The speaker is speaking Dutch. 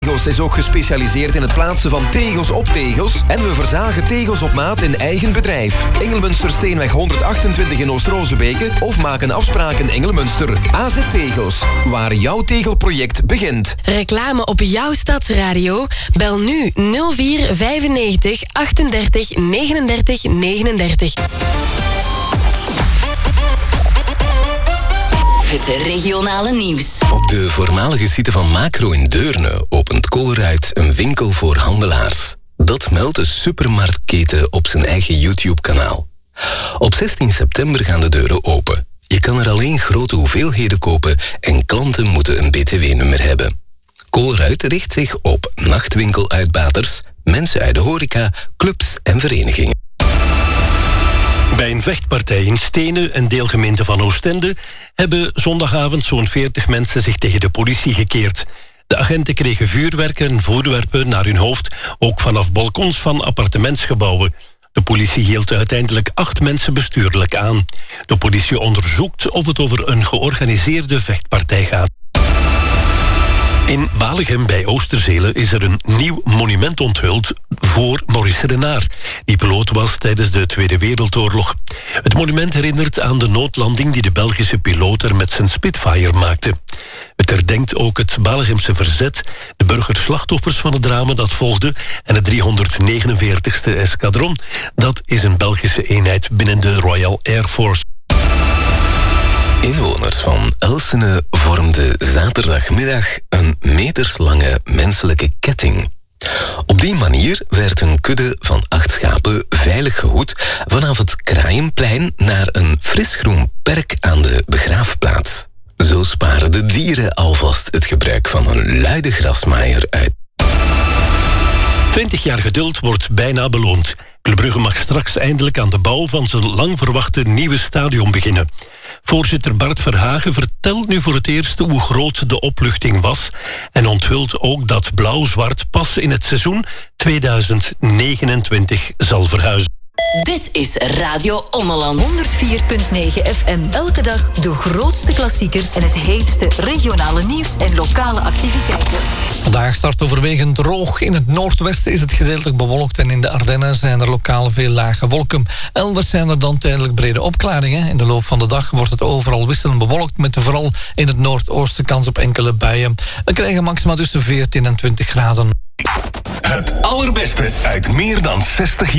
Tegels is ook gespecialiseerd in het plaatsen van tegels op tegels en we verzagen tegels op maat in eigen bedrijf. Engelmunstersteenweg 128 in Oost-Rozebeke of maak een afspraak in Engelmunster. AZ Tegels, waar jouw tegelproject begint. Reclame op jouw stadsradio? Bel nu 04 95 38 39 39. Het regionale nieuws. Op de voormalige site van Macro in Deurne opent Colruyt een winkel voor handelaars. Dat meldt de supermarktketen op zijn eigen YouTube-kanaal. Op 16 september gaan de deuren open. Je kan er alleen grote hoeveelheden kopen en klanten moeten een BTW-nummer hebben. Colruyt richt zich op nachtwinkeluitbaters, mensen uit de horeca, clubs en verenigingen. Bij een vechtpartij in Stenen, een deelgemeente van Oostende, hebben zondagavond zo'n 40 mensen zich tegen de politie gekeerd. De agenten kregen vuurwerk en voorwerpen naar hun hoofd, ook vanaf balkons van appartementsgebouwen. De politie hield uiteindelijk 8 mensen bestuurlijk aan. De politie onderzoekt of het over een georganiseerde vechtpartij gaat. In Balegem bij Oosterzele is er een nieuw monument onthuld voor Maurice Renard, die piloot was tijdens de Tweede Wereldoorlog. Het monument herinnert aan de noodlanding die de Belgische piloot er met zijn Spitfire maakte. Het herdenkt ook het Balegemse verzet, de burgerslachtoffers van het drama dat volgde en het 349ste Escadron. Dat is een Belgische eenheid binnen de Royal Air Force. Inwoners van Elsene vormden zaterdagmiddag een meterslange menselijke ketting. Op die manier werd een kudde van 8 schapen veilig gehoed vanaf het Kraaienplein naar een frisgroen perk aan de begraafplaats. Zo sparen de dieren alvast het gebruik van een luide grasmaaier uit. 20 jaar geduld wordt bijna beloond. Club Brugge mag straks eindelijk aan de bouw van zijn lang verwachte nieuwe stadion beginnen. Voorzitter Bart Verhagen vertelt nu voor het eerst hoe groot de opluchting was en onthult ook dat blauw-zwart pas in het seizoen 2029 zal verhuizen. Dit is Radio Ommeland. 104.9 FM. Elke dag de grootste klassiekers en het heetste regionale nieuws en lokale activiteiten. Vandaag start overwegend droog. In het noordwesten is het gedeeltelijk bewolkt en in de Ardennen zijn er lokaal veel lage wolken. Elders zijn er dan tijdelijk brede opklaringen. In de loop van de dag wordt het overal wisselend bewolkt met vooral in het noordoosten kans op enkele buien. We krijgen maxima tussen 14 en 20 graden. Het allerbeste uit meer dan 60 jaar.